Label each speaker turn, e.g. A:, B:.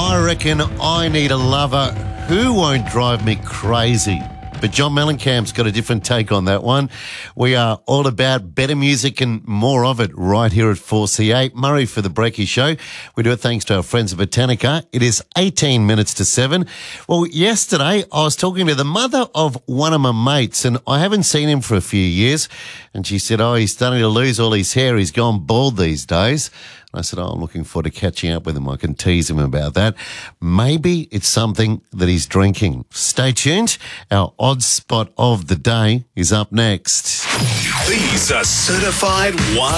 A: I reckon I need a lover who won't drive me crazy. But John Mellencamp's got a different take on that one. We are all about better music and more of it right here at 4CA. Murray for the Breaky Show. We do it thanks to our friends at Botanica. It is 18 minutes to 7. Well, yesterday I was talking to the mother of one of my mates, and I haven't seen him for a few years. And she said, he's starting to lose all his hair. He's gone bald these days. I said, I'm looking forward to catching up with him. I can tease him about that. Maybe it's something that he's drinking. Stay tuned. Our odd spot of the day is up next.
B: These are certified